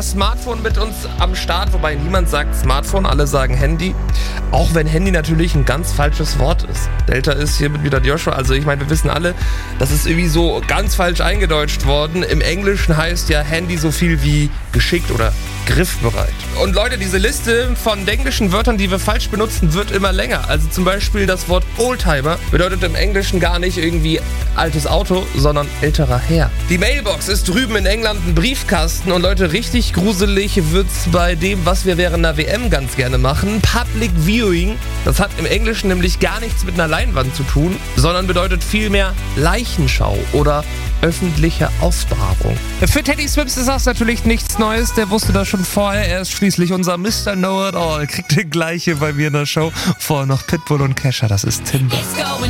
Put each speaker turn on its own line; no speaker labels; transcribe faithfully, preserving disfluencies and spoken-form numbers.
Smartphone mit uns am Start, wobei niemand sagt Smartphone, alle sagen Handy. Auch wenn Handy natürlich ein ganz falsches Wort ist. Delta ist hier mit wieder Joshua, also ich meine, wir wissen alle, das ist irgendwie so ganz falsch eingedeutscht worden. Im Englischen heißt ja Handy so viel wie geschickt oder griffbereit. Und Leute, diese Liste von englischen Wörtern, die wir falsch benutzen, wird immer länger. Also zum Beispiel das Wort Oldtimer bedeutet im Englischen gar nicht irgendwie altes Auto, sondern älterer Herr. Die Mailbox ist drüben in England ein Briefkasten und Leute, richtig gruselig wird's bei dem, was wir während einer W M ganz gerne machen. Public Viewing. Das hat im Englischen nämlich gar nichts mit einer Leinwand zu tun, sondern bedeutet vielmehr Leichenschau oder öffentliche Ausbahrung. Für Teddy Swims ist das natürlich nichts Neues, der wusste das schon vorher. Er ist schließlich unser Mister Know-It-All. Kriegt den gleiche bei mir in der Show. Vorher noch Pitbull und Kesha, das ist Timber.